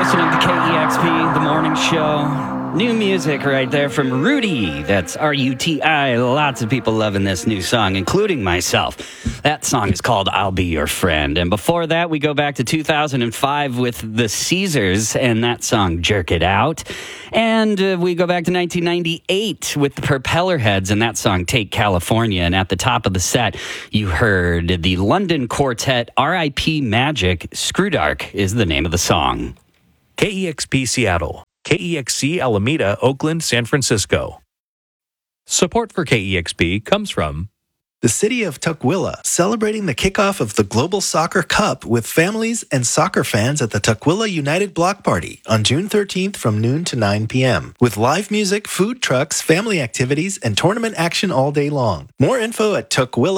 listening to KEXP, the morning show. New music right there from Rudy. That's R-U-T-I. Lots of people loving this new song, including myself. That song is called I'll Be Your Friend. And before that, we go back to 2005 with the Caesars and that song, Jerk It Out. And we go back to 1998 with the Propellerheads and that song, Take California. And at the top of the set, you heard the London quartet R.I.P. Magic. Screwdark is the name of the song. KEXP Seattle, KEXC Alameda, Oakland, San Francisco. Support for KEXP comes from the city of Tukwila, celebrating the kickoff of the Global Soccer Cup with families and soccer fans at the Tukwila United Block Party on June 13th from noon to 9 p.m. with live music, food trucks, family activities, and tournament action all day long. More info at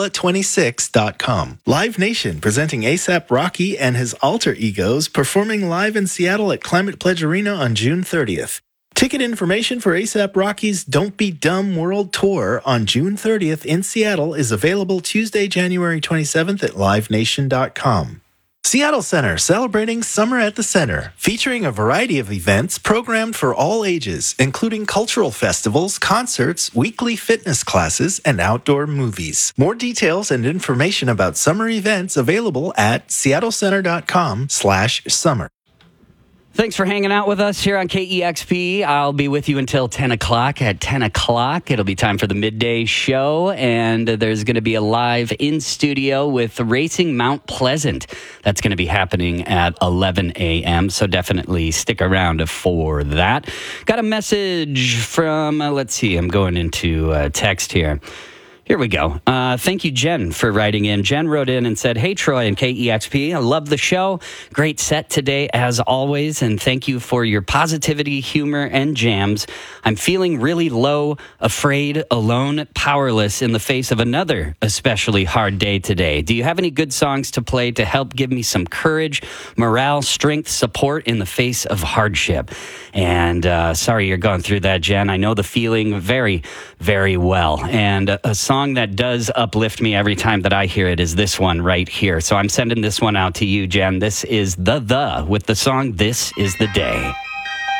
tukwila26.com. Live Nation presenting A$AP Rocky and his alter egos performing live in Seattle at Climate Pledge Arena on June 30th. Ticket information for A$AP Rocky's Don't Be Dumb World Tour on June 30th in Seattle is available Tuesday, January 27th at livenation.com. Seattle Center, celebrating Summer at the Center, featuring a variety of events programmed for all ages, including cultural festivals, concerts, weekly fitness classes, and outdoor movies. More details and information about summer events available at seattlecenter.com/summer. Thanks for hanging out with us here on KEXP. I'll be with you until 10 o'clock. At 10 o'clock, it'll be time for the midday show, and there's going to be a live in-studio with Racing Mount Pleasant. That's going to be happening at 11 a.m., so definitely stick around for that. Got a message from, let's see, I'm going into text here. Here we go. Thank you, Jen, for writing in. Jen wrote in and said, "Hey, Troy and KEXP, I love the show. Great set today, as always, and thank you for your positivity, humor, and jams. I'm feeling really low, afraid, alone, powerless in the face of another especially hard day today. Do you have any good songs to play to help give me some courage, morale, strength, support in the face of hardship?" And sorry you're going through that, Jen. I know the feeling very, very well. And a song that does uplift me every time that I hear it is this one right here. So I'm sending this one out to you, Jen. This is The with the song This Is the Day.